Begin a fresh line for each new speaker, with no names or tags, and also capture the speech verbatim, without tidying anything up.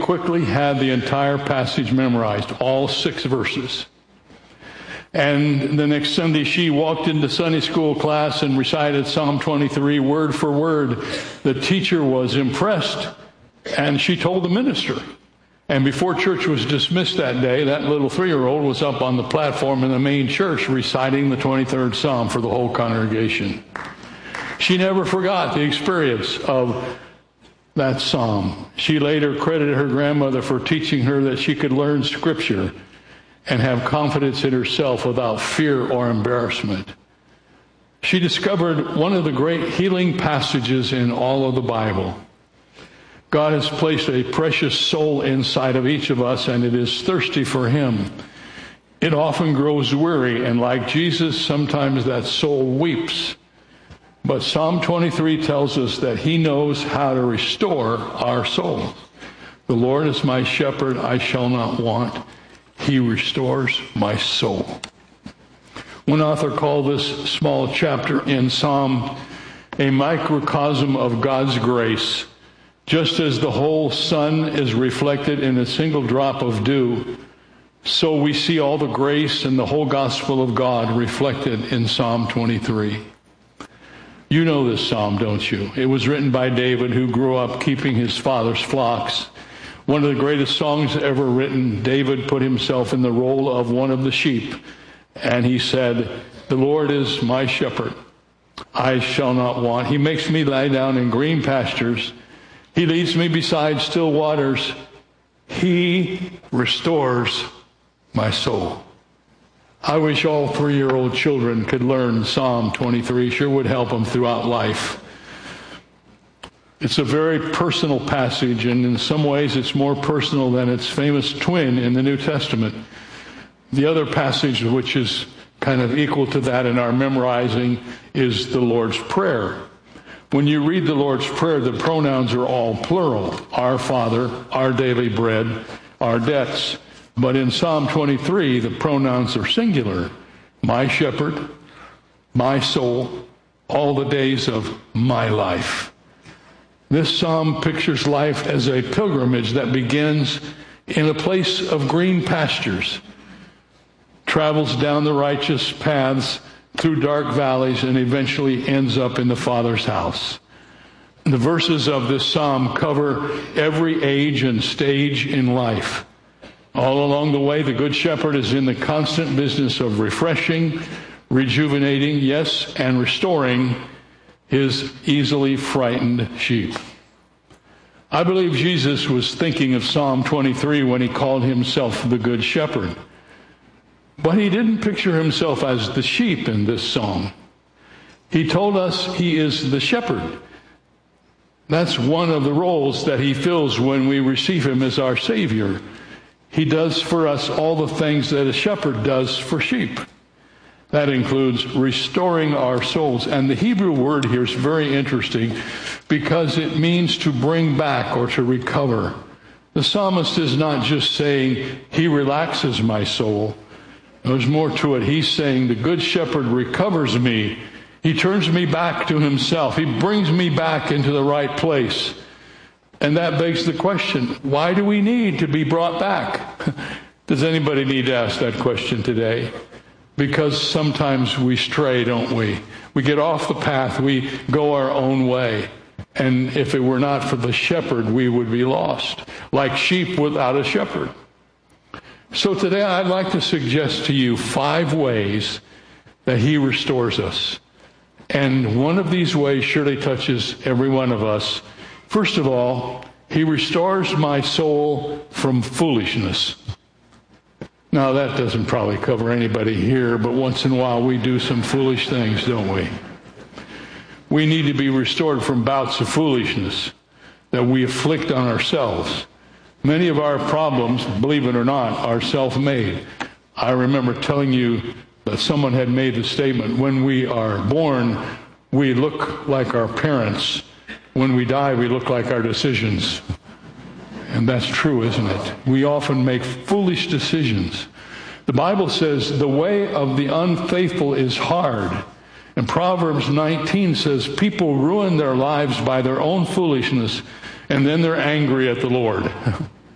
quickly had the entire passage memorized, all six verses. And the next Sunday, she walked into Sunday school class and recited Psalm twenty-three word for word. The teacher was impressed, and she told the minister. And before church was dismissed that day, that little three-year-old was up on the platform in the main church reciting the twenty-third Psalm for the whole congregation. She never forgot the experience of that psalm. She later credited her grandmother for teaching her that she could learn Scripture and have confidence in herself without fear or embarrassment. She discovered one of the great healing passages in all of the Bible. God has placed a precious soul inside of each of us, and it is thirsty for Him. It often grows weary, and like Jesus, sometimes that soul weeps. But Psalm twenty-three tells us that He knows how to restore our soul. The Lord is my shepherd, I shall not want. He restores my soul. One author called this small chapter in Psalm a microcosm of God's grace. Just as the whole sun is reflected in a single drop of dew, so we see all the grace and the whole gospel of God reflected in Psalm twenty-three. You know this psalm, don't you? It was written by David, who grew up keeping his father's flocks. One of the greatest songs ever written. David put himself in the role of one of the sheep, and he said, "The Lord is my shepherd. I shall not want. He makes me lie down in green pastures. He leads me beside still waters. He restores my soul." I wish all three-year-old children could learn Psalm twenty-three. Sure would help them throughout life. It's a very personal passage, and in some ways it's more personal than its famous twin in the New Testament. The other passage, which is kind of equal to that in our memorizing, is the Lord's Prayer. When you read the Lord's Prayer, the pronouns are all plural. Our Father, our daily bread, our debts. But in Psalm twenty-three, the pronouns are singular. My shepherd, my soul, all the days of my life. This psalm pictures life as a pilgrimage that begins in a place of green pastures, travels down the righteous paths through dark valleys, and eventually ends up in the Father's house. The verses of this psalm cover every age and stage in life. All along the way, the Good Shepherd is in the constant business of refreshing, rejuvenating, yes, and restoring his easily frightened sheep. I believe Jesus was thinking of Psalm twenty-three when he called himself the Good Shepherd. But he didn't picture himself as the sheep in this song. He told us he is the shepherd. That's one of the roles that he fills when we receive him as our Savior. He does for us all the things that a shepherd does for sheep. That includes restoring our souls. And the Hebrew word here is very interesting because it means to bring back or to recover. The psalmist is not just saying, he relaxes my soul. There's more to it. He's saying the Good Shepherd recovers me. He turns me back to himself. He brings me back into the right place. And that begs the question, why do we need to be brought back? Does anybody need to ask that question today? Because sometimes we stray, don't we? We get off the path. We go our own way. And if it were not for the shepherd, we would be lost, like sheep without a shepherd. So today I'd like to suggest to you five ways that he restores us. And one of these ways surely touches every one of us. First of all, he restores my soul from foolishness. Now, that doesn't probably cover anybody here, but once in a while we do some foolish things, don't we? We need to be restored from bouts of foolishness that we afflict on ourselves. Many of our problems, believe it or not, are self-made. I remember telling you that someone had made the statement, when we are born, we look like our parents. When we die, we look like our decisions. And that's true, isn't it? We often make foolish decisions. The Bible says the way of the unfaithful is hard. And Proverbs nineteen says people ruin their lives by their own foolishness, and then they're angry at the Lord.